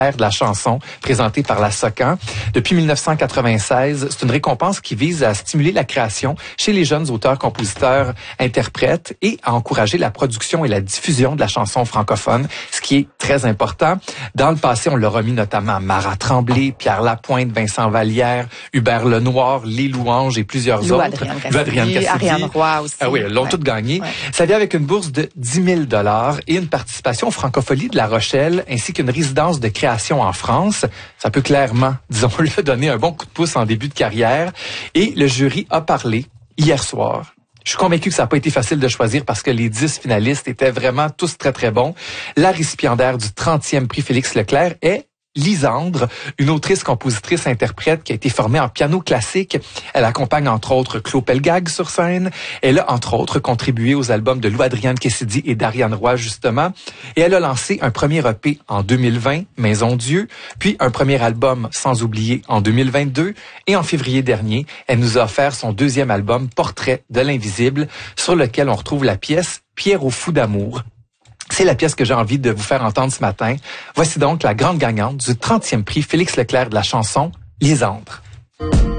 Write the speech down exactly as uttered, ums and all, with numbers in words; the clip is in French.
de la chanson présentée par la SOCAN. Depuis mille neuf cent quatre-vingt-seize, c'est une récompense qui vise à stimuler la création chez les jeunes auteurs, compositeurs, interprètes et à encourager la production et la diffusion de la chanson francophone, ce qui est très important. Dans le passé, on l'a remis notamment à Marat Tremblay, Pierre Lapointe, Vincent Vallière, Hubert Lenoir, Les Louanges et plusieurs Lou autres. Adrienne Cassidy, Lou Adrienne Cassidy. Ariane Roy aussi. Ah oui, elles l'ont ouais. toutes gagné. Ouais. Ça vient avec une bourse de dix mille dollars et une participation au Francophonie de La Rochelle, ainsi qu'une résidence de création en France. Ça peut clairement, disons-le, donner un bon coup de pouce en début de carrière. Et le jury a parlé hier soir. Je suis convaincu que ça n'a pas été facile de choisir parce que les dix finalistes étaient vraiment tous très, très bons. La récipiendaire du trentième prix Félix Leclerc est Lisandre, une autrice, compositrice, interprète qui a été formée en piano classique. Elle accompagne entre autres Claude Pelgag sur scène. Elle a entre autres contribué aux albums de Lou Adrienne Cassidy et d'Ariane Roy justement. Et elle a lancé un premier E P en deux mille vingt, Maison Dieu, puis un premier album Sans oublier en deux mille vingt-deux. Et en février dernier, elle nous a offert son deuxième album Portrait de l'invisible, sur lequel on retrouve la pièce Pierre au fou d'amour. C'est la pièce que j'ai envie de vous faire entendre ce matin. Voici donc la grande gagnante du trentième prix Félix Leclerc de la chanson, Lisandre.